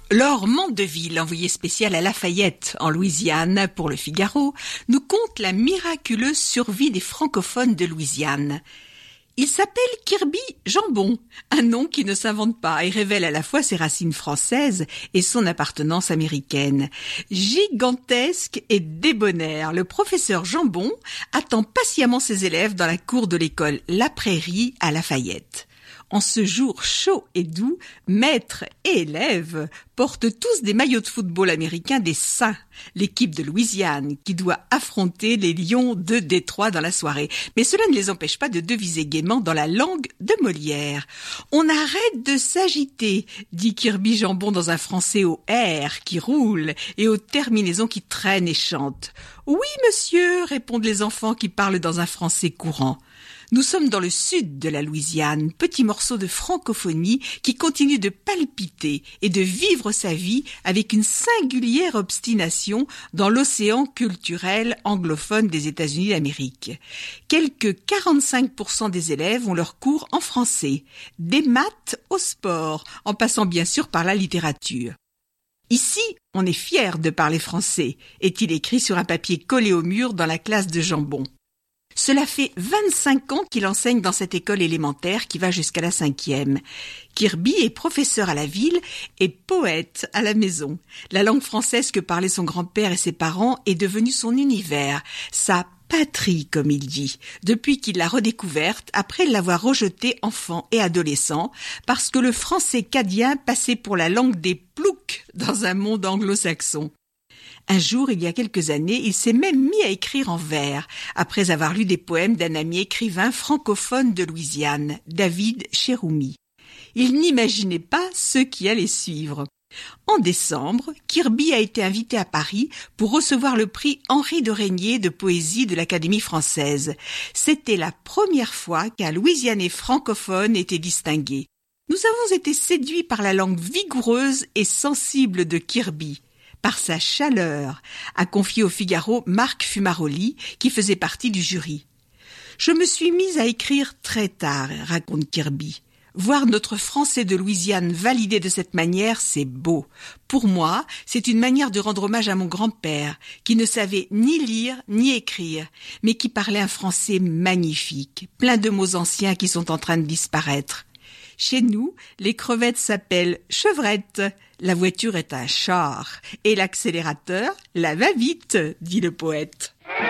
Laure Mandeville, envoyée spéciale à Lafayette, en Louisiane, pour Le Figaro, nous conte la miraculeuse survie des francophones de Louisiane. Il s'appelle Kirby Jambon, un nom qui ne s'invente pas et révèle à la fois ses racines françaises et son appartenance américaine. Gigantesque et débonnaire, le professeur Jambon attend patiemment ses élèves dans la cour de l'école La Prairie à Lafayette. En ce jour chaud et doux, maîtres et élèves portent tous des maillots de football américains des Saints, l'équipe de Louisiane qui doit affronter les Lions de Détroit dans la soirée. Mais cela ne les empêche pas de deviser gaiement dans la langue de Molière. « On arrête de s'agiter », dit Kirby Jambon dans un français au R qui roule et aux terminaisons qui traînent et chantent. « Oui, monsieur », répondent les enfants qui parlent dans un français courant. Nous sommes dans le sud de la Louisiane, petit morceau de francophonie qui continue de palpiter et de vivre sa vie avec une singulière obstination dans l'océan culturel anglophone des États-Unis d'Amérique. Quelques 45% des élèves ont leur cours en français, des maths au sport, en passant bien sûr par la littérature. Ici, on est fier de parler français, est-il écrit sur un papier collé au mur dans la classe de Jambon. Cela fait 25 ans qu'il enseigne dans cette école élémentaire qui va jusqu'à la 5e. Kirby est professeur à la ville et poète à la maison. La langue française que parlaient son grand-père et ses parents est devenue son univers, sa patrie, comme il dit, depuis qu'il l'a redécouverte après l'avoir rejetée enfant et adolescent, parce que le français cadien passait pour la langue des ploucs dans un monde anglo-saxon. Un jour, il y a quelques années, il s'est même mis à écrire en vers, après avoir lu des poèmes d'un ami écrivain francophone de Louisiane, David Cheroumi. Il n'imaginait pas ce qui allait suivre. En décembre, Kirby a été invité à Paris pour recevoir le prix Henri de Régnier de poésie de l'Académie française. C'était la première fois qu'un Louisianais francophone était distingué. Nous avons été séduits par la langue vigoureuse et sensible de Kirby, par sa chaleur, a confié au Figaro Marc Fumaroli, qui faisait partie du jury. Je me suis mise à écrire très tard, raconte Kirby. Voir notre français de Louisiane validé de cette manière, c'est beau. Pour moi, c'est une manière de rendre hommage à mon grand-père, qui ne savait ni lire ni écrire, mais qui parlait un français magnifique, plein de mots anciens qui sont en train de disparaître. Chez nous, les crevettes s'appellent chevrettes, la voiture est un char, et l'accélérateur, la va-vite, dit le poète.